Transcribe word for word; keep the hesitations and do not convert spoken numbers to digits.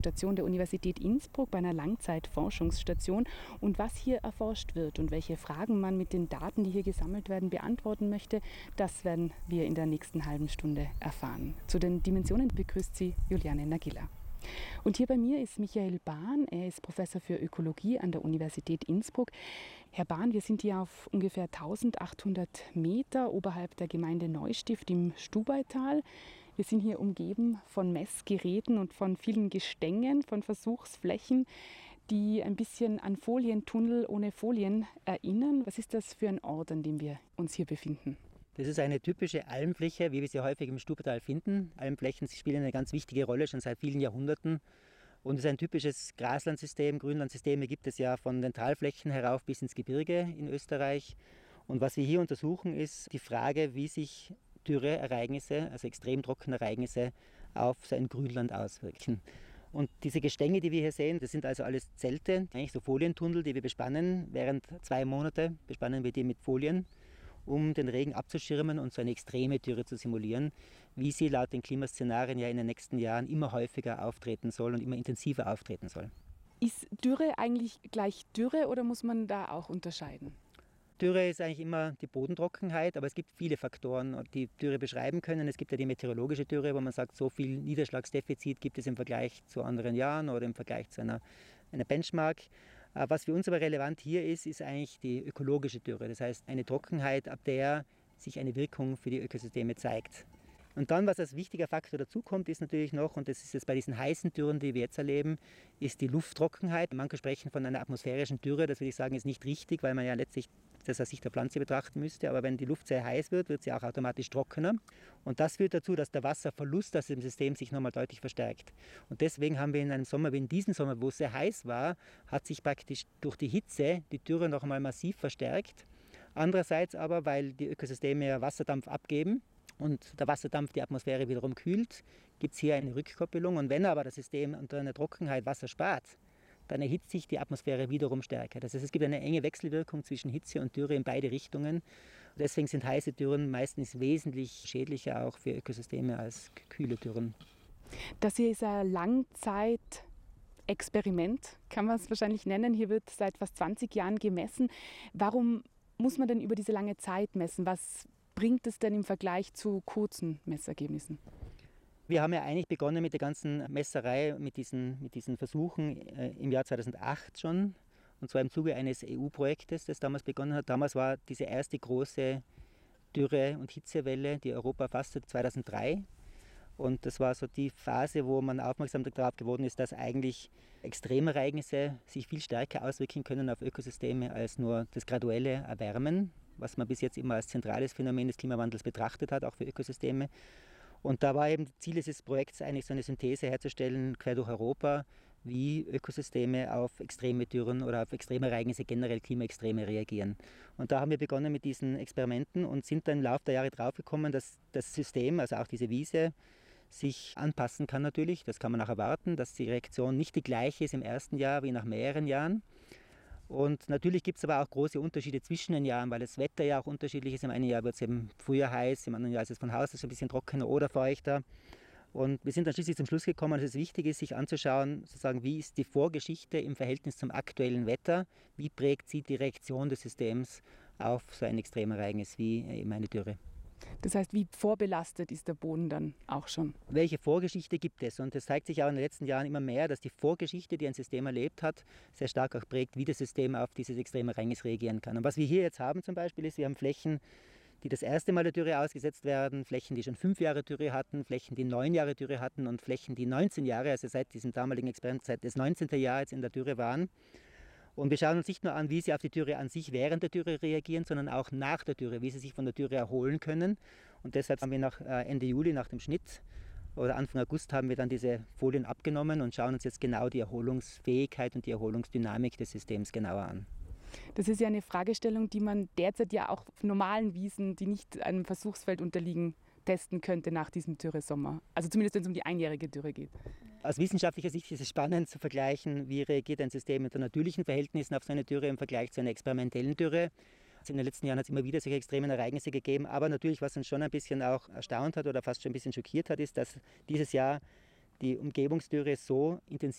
Station der Universität Innsbruck bei einer Langzeitforschungsstation. Und was hier erforscht wird und welche Fragen man mit den Daten, die hier gesammelt werden, beantworten möchte, das werden wir in der nächsten halben Stunde erfahren. Zu den Dimensionen begrüßt Sie Juliane Nagilla. Und hier bei mir ist Michael Bahn. Er ist Professor für Ökologie an der Universität Innsbruck. Herr Bahn, wir sind hier auf ungefähr eintausendachthundert Meter oberhalb der Gemeinde Neustift im Stubaital. Wir sind hier umgeben von Messgeräten und von vielen Gestängen, von Versuchsflächen, die ein bisschen an Folientunnel ohne Folien erinnern. Was ist das für ein Ort, an dem wir uns hier befinden? Das ist eine typische Almfläche, wie wir sie häufig im Stubaital finden. Almflächen spielen eine ganz wichtige Rolle, schon seit vielen Jahrhunderten. Und es ist ein typisches Graslandsystem. Grünlandsysteme gibt es ja von den Talflächen herauf bis ins Gebirge in Österreich. Und was wir hier untersuchen, ist die Frage, wie sich Dürreereignisse, also extrem trockene Ereignisse, auf so ein Grünland auswirken. Und diese Gestänge, die wir hier sehen, das sind also alles Zelte, eigentlich so Folientunnel, die wir bespannen. Während zwei Monate bespannen wir die mit Folien, um den Regen abzuschirmen und so eine extreme Dürre zu simulieren, wie sie laut den Klimaszenarien ja in den nächsten Jahren immer häufiger auftreten soll und immer intensiver auftreten soll. Ist Dürre eigentlich gleich Dürre oder muss man da auch unterscheiden? Dürre ist eigentlich immer die Bodentrockenheit, aber es gibt viele Faktoren, die Dürre beschreiben können. Es gibt ja die meteorologische Dürre, wo man sagt, so viel Niederschlagsdefizit gibt es im Vergleich zu anderen Jahren oder im Vergleich zu einer, einer Benchmark. Was für uns aber relevant hier ist, ist eigentlich die ökologische Dürre. Das heißt, eine Trockenheit, ab der sich eine Wirkung für die Ökosysteme zeigt. Und dann, was als wichtiger Faktor dazukommt, ist natürlich noch, und das ist jetzt bei diesen heißen Dürren, die wir jetzt erleben, ist die Lufttrockenheit. Manche sprechen von einer atmosphärischen Dürre. Das würde ich sagen, ist nicht richtig, weil man ja letztlich das aus Sicht der Pflanze betrachten müsste. Aber wenn die Luft sehr heiß wird, wird sie auch automatisch trockener. Und das führt dazu, dass der Wasserverlust aus dem System sich nochmal deutlich verstärkt. Und deswegen haben wir in einem Sommer wie in diesem Sommer, wo es sehr heiß war, hat sich praktisch durch die Hitze die Dürre noch einmal massiv verstärkt. Andererseits aber, weil die Ökosysteme ja Wasserdampf abgeben und der Wasserdampf die Atmosphäre wiederum kühlt, gibt es hier eine Rückkoppelung. Und wenn aber das System unter einer Trockenheit Wasser spart, dann erhitzt sich die Atmosphäre wiederum stärker. Das heißt, es gibt eine enge Wechselwirkung zwischen Hitze und Dürre in beide Richtungen. Deswegen sind heiße Dürren meistens wesentlich schädlicher auch für Ökosysteme als kühle Dürren. Das hier ist ein Langzeitexperiment, kann man es wahrscheinlich nennen. Hier wird seit fast zwanzig Jahren gemessen. Warum muss man denn über diese lange Zeit messen? Was bringt es denn im Vergleich zu kurzen Messergebnissen? Wir haben ja eigentlich begonnen mit der ganzen Messerei, mit diesen, mit diesen Versuchen äh, im Jahr zweitausendacht schon. Und zwar im Zuge eines E U-Projektes, das damals begonnen hat. Damals war diese erste große Dürre- und Hitzewelle, die Europa erfasste, zweitausenddrei. Und das war so die Phase, wo man aufmerksam darauf geworden ist, dass eigentlich Extremereignisse sich viel stärker auswirken können auf Ökosysteme als nur das graduelle Erwärmen, was man bis jetzt immer als zentrales Phänomen des Klimawandels betrachtet hat, auch für Ökosysteme. Und da war eben Ziel dieses Projekts eigentlich so eine Synthese herzustellen, quer durch Europa, wie Ökosysteme auf extreme Dürren oder auf Extremereignisse, generell Klimaextreme reagieren. Und da haben wir begonnen mit diesen Experimenten und sind dann im Laufe der Jahre draufgekommen, dass das System, also auch diese Wiese, sich anpassen kann natürlich. Das kann man auch erwarten, dass die Reaktion nicht die gleiche ist im ersten Jahr wie nach mehreren Jahren. Und natürlich gibt es aber auch große Unterschiede zwischen den Jahren, weil das Wetter ja auch unterschiedlich ist. Im einen Jahr wird es eben früher heiß, im anderen Jahr ist es von Haus aus ein bisschen trockener oder feuchter. Und wir sind dann schließlich zum Schluss gekommen, dass es wichtig ist, sich anzuschauen, sozusagen, wie ist die Vorgeschichte im Verhältnis zum aktuellen Wetter, wie prägt sie die Reaktion des Systems auf so ein Extremereignis wie eben eine Dürre. Das heißt, wie vorbelastet ist der Boden dann auch schon? Welche Vorgeschichte gibt es? Und es zeigt sich auch in den letzten Jahren immer mehr, dass die Vorgeschichte, die ein System erlebt hat, sehr stark auch prägt, wie das System auf dieses extreme Ereignis reagieren kann. Und was wir hier jetzt haben zum Beispiel ist, wir haben Flächen, die das erste Mal der Dürre ausgesetzt werden, Flächen, die schon fünf Jahre Dürre hatten, Flächen, die neun Jahre Dürre hatten und Flächen, die neunzehn Jahre, also seit diesem damaligen Experiment, seit das neunzehnten Jahr jetzt in der Dürre waren. Und wir schauen uns nicht nur an, wie sie auf die Dürre an sich während der Dürre reagieren, sondern auch nach der Dürre, wie sie sich von der Dürre erholen können. Und deshalb haben wir nach Ende Juli, nach dem Schnitt oder Anfang August, haben wir dann diese Folien abgenommen und schauen uns jetzt genau die Erholungsfähigkeit und die Erholungsdynamik des Systems genauer an. Das ist ja eine Fragestellung, die man derzeit ja auch auf normalen Wiesen, die nicht einem Versuchsfeld unterliegen, testen könnte nach diesem Dürresommer. Also zumindest, wenn es um die einjährige Dürre geht. Aus wissenschaftlicher Sicht ist es spannend zu vergleichen, wie reagiert ein System unter natürlichen Verhältnissen auf so eine Dürre im Vergleich zu einer experimentellen Dürre. Also in den letzten Jahren hat es immer wieder solche extremen Ereignisse gegeben. Aber natürlich, was uns schon ein bisschen auch erstaunt hat oder fast schon ein bisschen schockiert hat, ist, dass dieses Jahr die Umgebungsdürre so intensiv